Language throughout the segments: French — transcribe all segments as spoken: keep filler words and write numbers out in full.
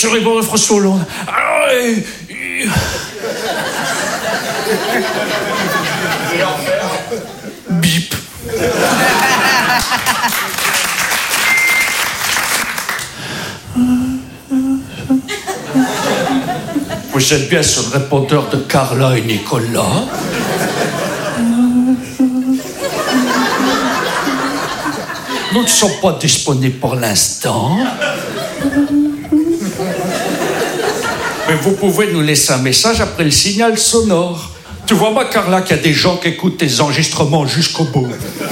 sur les bords de François Hollande. Alors, et, et... Bip. Vous êtes bien sur le répondeur de Carla et Nicolas. Nous ne sommes pas disponibles pour l'instant. Mais vous pouvez nous laisser un message après le signal sonore. Tu vois, moi, Carla, qu'il y a des gens qui écoutent tes enregistrements jusqu'au bout.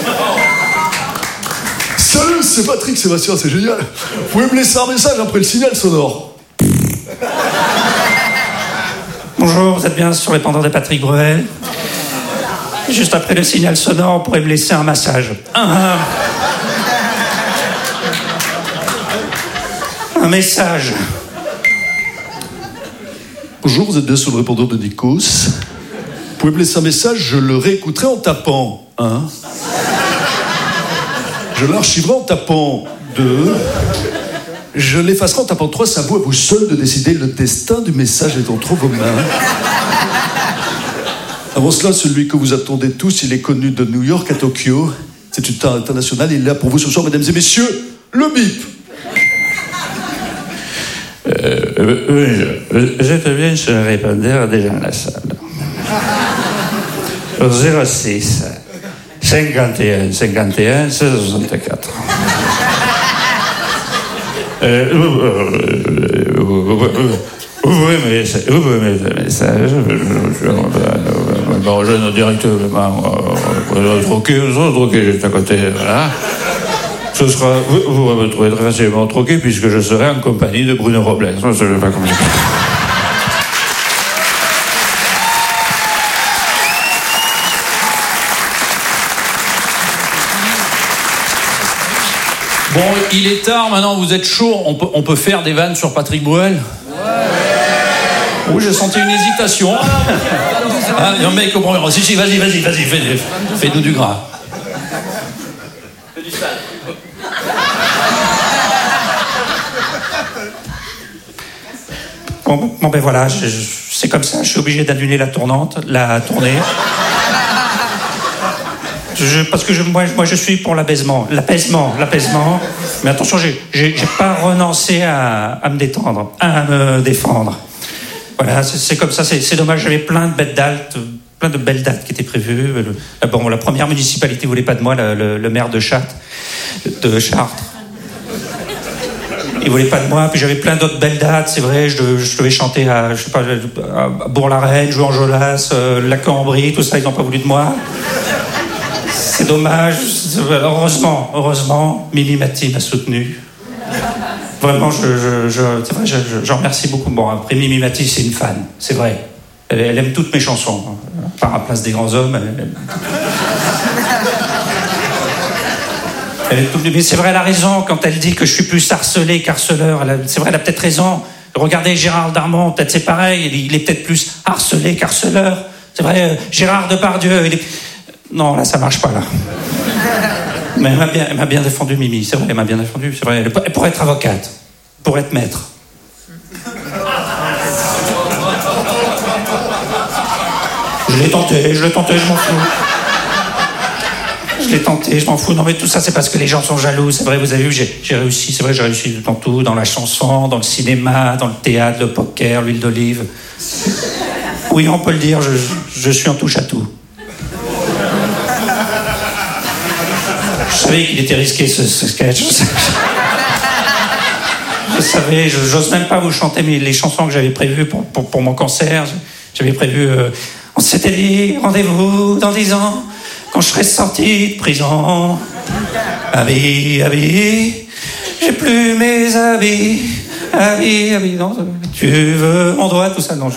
Salut, c'est Patrick Sébastien, c'est génial. Vous pouvez me laisser un message après le signal sonore. Bonjour, vous êtes bien sur les pendants de Patrick Bruel. Juste après le signal sonore, vous pourrez me laisser un massage. Un, un message. Bonjour, vous êtes bien sur le répondeur de Nikos. Vous pouvez me laisser un message, je le réécouterai en tapant. Un. Je l'archiverai en tapant. Deux. Je l'effacerai en tapant trois. C'est à vous, à vous seul de décider. Le destin du message est entre vos mains. Avant cela, celui que vous attendez tous, il est connu de New York à Tokyo. C'est une star internationale. Il est là pour vous ce soir, mesdames et messieurs, le bip. Euh, oui, je, je te viens sur le répondeur des gens de la salle. zéro six cinquante et un cinquante et un seize soixante-quatre. Euh, vous, euh, vous, vous, vous pouvez me laisser, vous pouvez me laisser un message. Bon, je ne directement troquer, troquer juste à côté, voilà. Ce sera, vous, vous me trouver très facilement troqué puisque je serai en compagnie de Bruno Robles. Je ne sais pas comment je... Bon, il est tard, maintenant vous êtes chaud, on peut, on peut faire des vannes sur Patrick Bruel. Ouais. Oui, j'ai senti une hésitation. Ah, non, mec, comprends. Si, si, vas-y, vas-y, vas-y, fais, fais-nous du gras. Fais du sale. Bon, bon ben voilà, je, je, c'est comme ça, je suis obligé d'annuler la tournante, la tournée. Je, parce que je, moi, moi, je suis pour l'apaisement. L'apaisement, l'apaisement. Mais attention, j'ai, j'ai, j'ai pas renoncé à, à me détendre, à me défendre. Voilà, c'est, c'est comme ça, c'est, c'est dommage, j'avais plein de belles dates, plein de belles dates qui étaient prévues. Le, bon, la première municipalité voulait pas de moi, le, le, le maire de Chartres, de Chartres. Il voulait pas de moi, puis j'avais plein d'autres belles dates, c'est vrai, je, je devais chanter à, je sais pas, à Bourg-la-Reine, jouer en Jolas, euh, la Cambrie, tout ça, ils n'ont pas voulu de moi. C'est dommage. Heureusement, heureusement, Mimi Mati m'a soutenu. Vraiment, je, je, je, c'est vrai, je, je, j'en remercie beaucoup. Bon, après, Mimi Mati, c'est une fan, c'est vrai. Elle, elle aime toutes mes chansons. Par la place des grands hommes, elle aime... elle aime tout... Mais c'est vrai, elle a raison quand elle dit que je suis plus harcelé qu'harceleur. Elle a... C'est vrai, elle a peut-être raison. Regardez Gérard Darmon, peut-être c'est pareil. Il est peut-être plus harcelé qu'harceleur. C'est vrai, Gérard Depardieu, il est... Non, là, ça marche pas, là. Mais elle m'a bien, elle m'a bien défendu, Mimi. C'est vrai, elle m'a bien défendu. C'est vrai, elle pourrait être avocate. Pour être maître. Je l'ai tenté, je l'ai tenté, je m'en fous. Je l'ai tenté, je m'en fous. Non, mais tout ça, c'est parce que les gens sont jaloux. C'est vrai, vous avez vu, j'ai, j'ai réussi. C'est vrai, j'ai réussi dans tout. Dans la chanson, dans le cinéma, dans le théâtre, le poker, l'huile d'olive. Oui, on peut le dire, je, je suis en touche à tout. Je savais qu'il était risqué ce, ce sketch. Je savais, je, j'ose même pas vous chanter mais les chansons que j'avais prévues pour, pour, pour mon concert. J'avais prévu, euh, on s'était dit, rendez-vous dans dix ans, quand je serai sorti de prison. Habits, habits, j'ai plus mes habits. Habits, habits, non, tu veux mon droit, tout ça, non, je...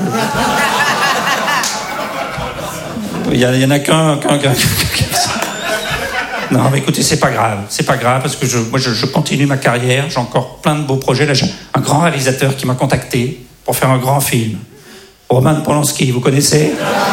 Il y, y en a qu'un, qu'un, qu'un, qu'un. Non, mais écoutez, c'est pas grave. C'est pas grave parce que je, moi, je, je continue ma carrière. J'ai encore plein de beaux projets. Là, j'ai un grand réalisateur qui m'a contacté pour faire un grand film. Roman Polanski, vous connaissez ?